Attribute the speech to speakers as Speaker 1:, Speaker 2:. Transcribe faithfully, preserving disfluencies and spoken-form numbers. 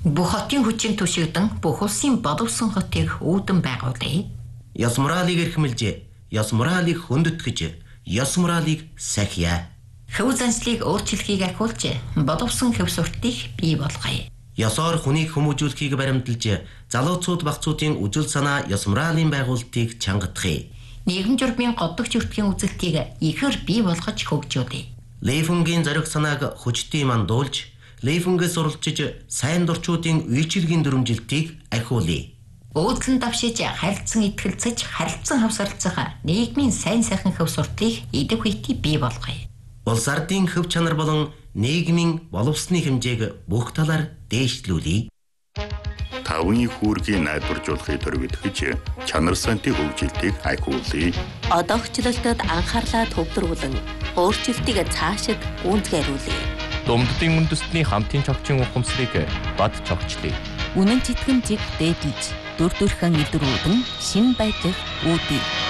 Speaker 1: Бүх хотын хүчин түшигдэн бүх улсын боловсон хотыг үүдэн байгуулъя.
Speaker 2: Ёс моралыг эрхэмлж, ёс моралыг хөндөтгэж, ёс моралыг сахиа.
Speaker 1: Хөв заншлыг өөрчлөхийг ахиулж, боловсон хөв суртыг бий болгоё.
Speaker 2: Ёсоор хүнийг хүмүүжүүлэхийг баримталж, залууцууд багцуудын үжил санаа ёс моралын байгуулалтыг чангадахыг.
Speaker 1: Нийгэм журмын годдог зүртгийн үзэлтийг ихээр бий болгож хөгжүүлье.
Speaker 2: Лейфунгийн зориг санааг хүчтэй мандуулж, Лейфунгээс суралцж сайн дурчуудын үйлчилгийн дүрмжилтийг ахиулъя.
Speaker 1: Өөдлөн давшиж харилцан итгэлцэж харилцан хавсарлцах нийгмийн сайн сайхан хөв суртыг идэв хүйти бий болгоё.
Speaker 2: Улс ардын хөв чанар болон нийгмийн боловсны хэмжээг бүх талаар дээшлүүлье.
Speaker 3: Тавны хүүргийг найдваржуулахыг төрөвдөж чанар сантын хөгжилтийг ахиулъя.
Speaker 4: Одоогчлолтод анхаарлаа төвлөрүүлэн өөрчлөлтийг цаашид гүйцэтгүүлье.
Speaker 5: Думддын үндэстний хамтын чогчийн ухамсарыг бад чогчлъя.
Speaker 4: Үнэн читгэмжийг дээдлж, дүр төрхөн илрүүлэн шин байдлыг үүдье.